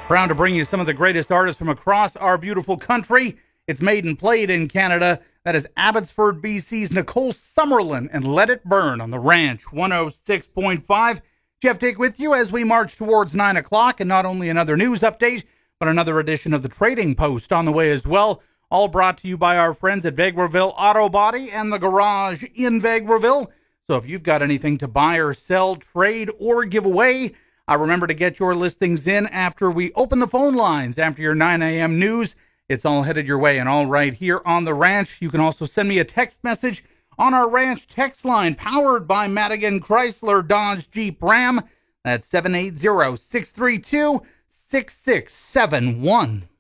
Proud to bring you some of the greatest artists from across our beautiful country. It's made and played in Canada. That is Abbotsford, BC's Nicole Summerlin and Let It Burn on the Ranch 106.5. Jeff Dick with you as we march towards 9 o'clock, and not only another news update, but another edition of the Trading Post on the way as well. All brought to you by our friends at Vegreville Auto Body and the Garage in Vegreville. So if you've got anything to buy or sell, trade, or give away, remember to get your listings in after we open the phone lines after your 9 a.m. news. It's all headed your way and all right here on the ranch. You can also send me a text message on our ranch text line powered by Madigan Chrysler Dodge Jeep Ram. That's 780-632-6671.